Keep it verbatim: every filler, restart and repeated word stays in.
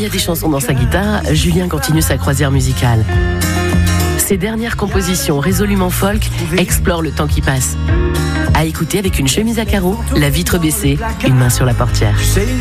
a des chansons dans sa guitare, Julien continue sa croisière musicale. Ses dernières compositions résolument folk explorent le temps qui passe. À écouter avec une chemise à carreaux, la vitre baissée, une main sur la portière.